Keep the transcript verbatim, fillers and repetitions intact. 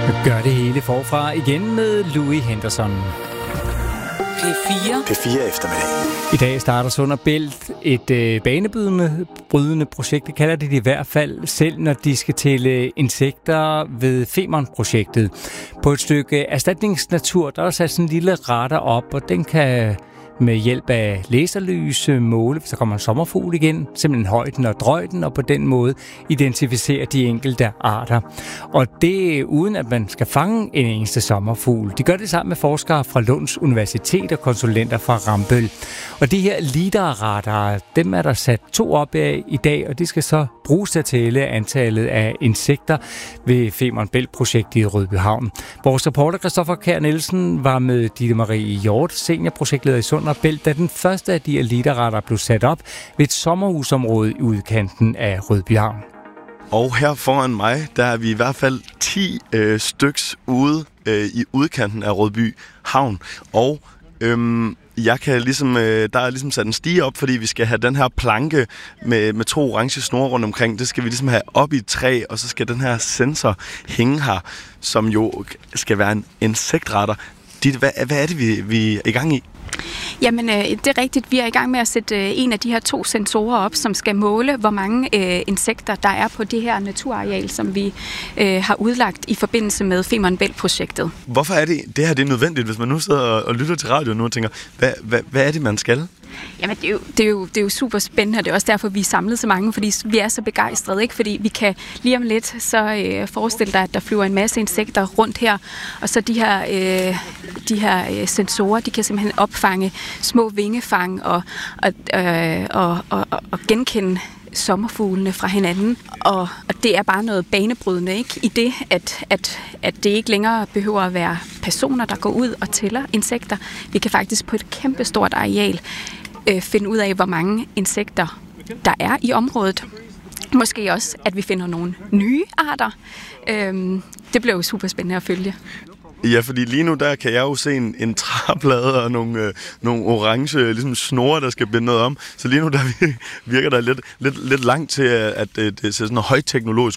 Gør det hele forfra igen med Louis Henderson. P fire. P fire eftermiddag. I dag starter Sund og Bælt et øh, banebrydende brydende projekt. Det kalder de det i hvert fald selv, når de skal tælle insekter ved Femern-projektet. På et stykke erstatningsnatur, der er sat sådan en lille radar op, og den kan med hjælp af laserlys måle, hvis der kommer en sommerfugl igen, simpelthen højden og drøjden, og på den måde identificere de enkelte arter. Og det uden at man skal fange en eneste sommerfugl. De gør det sammen med forskere fra Lunds Universitet og konsulenter fra Rambøll. Og de her LIDAR-radarer, dem er der sat to op af i dag, og de skal så bruges til at tælle antallet af insekter ved Femern-Bælt-projektet i Rødbyhavn. Vores reporter Christoffer Kjær Nielsen var med Ditte Marie Hjort, seniorprojektleder i Sund og Bælt, da den første af de her LIDAR-radarer blev sat op ved et sommerhusområde i udkanten af Rødbyhavn. Og her foran mig, der er vi i hvert fald ti øh, styks ude øh, i udkanten af Rødby Havn. Og øhm, jeg kan ligesom, øh, der er ligesom sat en stige op, fordi vi skal have den her planke med, med to orange snore rundt omkring. Det skal vi ligesom have op i et træ, og så skal den her sensor hænge her, som jo skal være en insektradar. Ditte, hvad, hvad er det, vi, vi er i gang i? Jamen, øh, det er rigtigt. Vi er i gang med at sætte øh, en af de her to sensorer op, som skal måle, hvor mange øh, insekter, der er på det her naturareal, som vi øh, har udlagt i forbindelse med Femern-Bælt-projektet. Hvorfor er det, det her det er nødvendigt, hvis man nu sidder og, og lytter til radio nu og tænker, hvad, hvad, hvad er det, man skal? Jamen, det er, jo, det, er jo, det er jo super spændende, og det er også derfor, vi er samlet så mange, fordi vi er så begejstrede, ikke? Fordi vi kan lige om lidt så øh, forestille dig, at der flyver en masse insekter rundt her, og så de her, øh, de her øh, sensorer, de kan simpelthen opfange små vingefang og, og, øh, og, og, og genkende sommerfuglene fra hinanden, og, og det er bare noget banebrydende, ikke? I det, at, at, at det ikke længere behøver at være personer, der går ud og tæller insekter. Vi kan faktisk på et kæmpestort areal øh, finde ud af, hvor mange insekter der er i området. Måske også, at vi finder nogle nye arter. Øhm, det bliver jo super spændende at følge. Ja, fordi lige nu der kan jeg jo se en, en træplade og nogle, øh, nogle orange ligesom snore, der skal binde noget om. Så lige nu der virker der lidt, lidt, lidt langt til, at, at det ser sådan højteknologisk